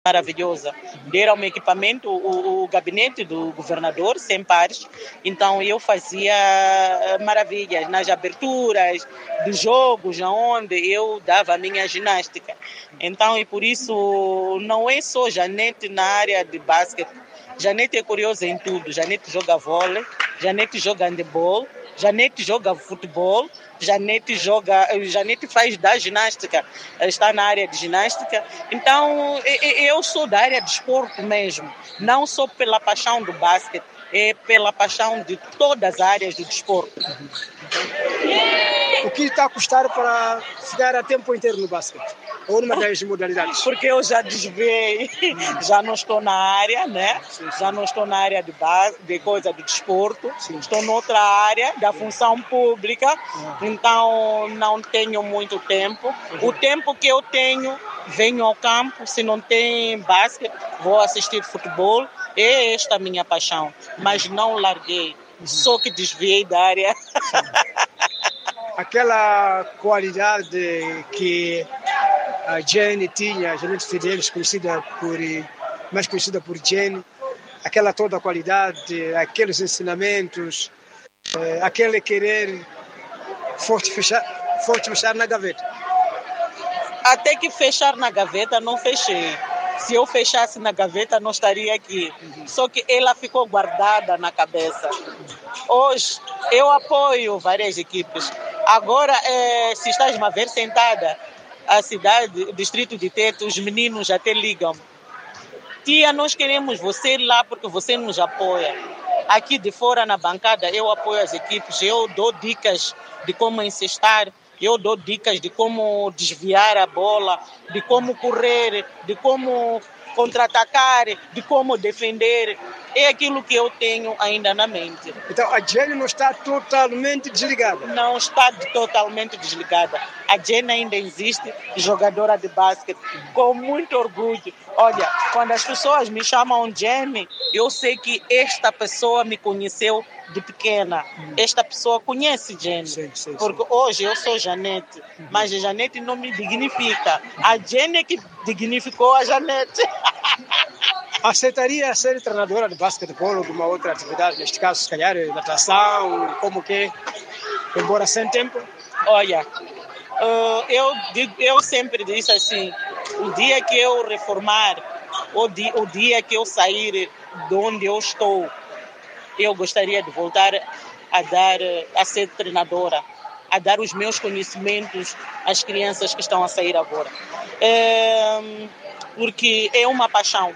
maravilhosa. Deram-me equipamento, o gabinete do governador, sem pares, então eu fazia maravilhas nas aberturas dos jogos, onde eu dava a minha ginástica. Então, e por isso, não é só Janete na área de basquete. Janete é curiosa em tudo. Janete joga vôlei, Janete joga handebol, Janete joga futebol, Janete faz da ginástica, está na área de ginástica. Então, eu sou da área de esporte mesmo, não só pela paixão do basquete, é pela paixão de todas as áreas do desporto. O que está a custar para ficar a tempo inteiro no basquete? Ou numa das modalidades? Porque eu já desviei, já não estou na área, né? Já não estou na área de base, de coisa do desporto. Sim. Estou noutra área da função pública, então não tenho muito tempo. O tempo que eu tenho, venho ao campo, se não tem basquete, vou assistir futebol. É esta a minha paixão, mas não larguei, só que desviei da área. Aquela qualidade que a Jenny tinha, a Janete Fidelis, mais conhecida por Jenny, aquela toda a qualidade, aqueles ensinamentos, aquele querer forte fechar na gaveta. Até que fechar na gaveta não fechei. Se eu fechasse na gaveta, não estaria aqui. Só que ela ficou guardada na cabeça. Hoje, eu apoio várias equipes. Agora, se estás-me a ver sentada, a cidade, o distrito de Tete, os meninos até ligam. Tia, nós queremos você lá porque você nos apoia. Aqui de fora, na bancada, eu apoio as equipes. Eu dou dicas de como encestar. Eu dou dicas de como desviar a bola, de como correr, de como contra-atacar, de como defender. É aquilo que eu tenho ainda na mente. Então a Jenny não está totalmente desligada? Não está totalmente desligada. A Jenny ainda existe, jogadora de basquete, com muito orgulho. Olha, quando as pessoas me chamam Jenny, eu sei que esta pessoa me conheceu de pequena. Esta pessoa conhece Jenny. Sim. Porque hoje eu sou Janete, mas a Janete não me dignifica. A Jenny é que dignificou a Janete. Aceitaria ser treinadora de basquetebol ou de uma outra atividade, neste caso, se calhar, natação, como que, embora sem tempo? Olha, eu sempre disse assim, o dia que eu reformar, o dia que eu sair de onde eu estou, eu gostaria de voltar a ser treinadora, a dar os meus conhecimentos às crianças que estão a sair agora. Porque é uma paixão.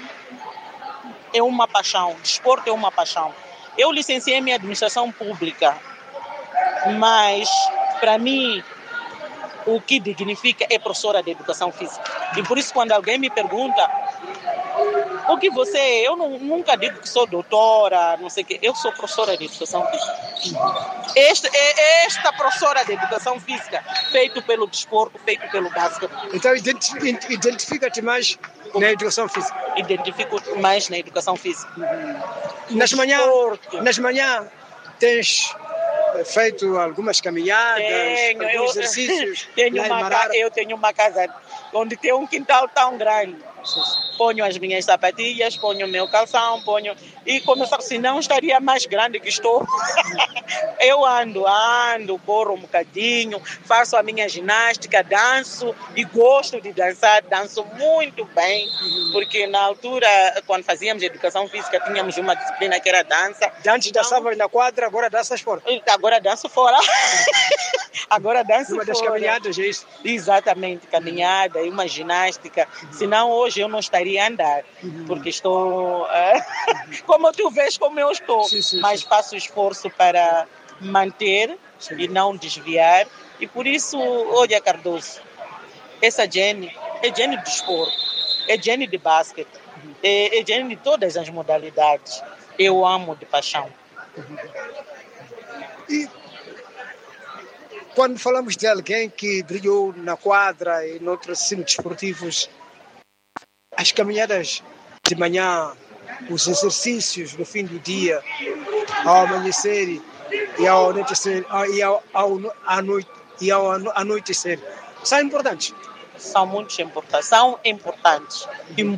É uma paixão. Desporto é uma paixão. Eu licenciei-me em administração pública, mas, para mim, o que dignifica é professora de educação física. E por isso, quando alguém me pergunta o que você é, eu nunca digo que sou doutora, não sei o quê. Eu sou professora de educação física. Esta professora de educação física, feito pelo desporto, feito pelo basquete. Então, identifica-te mais na educação física? Identifico mais na educação física. Nas manhãs tens feito algumas caminhadas, alguns exercícios? Eu tenho uma casa onde tem um quintal tão grande. Ponho as minhas sapatilhas, ponho o meu calção, e começar, senão estaria mais grande que estou. Eu ando, corro um bocadinho, faço a minha ginástica, danço e gosto de dançar, danço muito bem, porque na altura, quando fazíamos educação física, tínhamos uma disciplina que era dança. Antes dançavas na quadra, agora danças fora. Agora danço fora. Agora danço uma das fora. Caminhadas, é isso? Exatamente, caminhada e uma ginástica. Senão hoje eu não estaria a andar, porque estou, como tu vês como eu estou, mas faço esforço para manter e não desviar. E por isso, olha, Cardoso, essa Jenny é Jenny do esporte, é Jenny de basquete, é Jenny de todas as modalidades. Eu amo de paixão. E quando falamos de alguém que brilhou na quadra e em outros recintos esportivos, as caminhadas de manhã, os exercícios no fim do dia, ao amanhecer e ao anoitecer, e ao anoitecer, são importantes. São muito importantes. São importantes.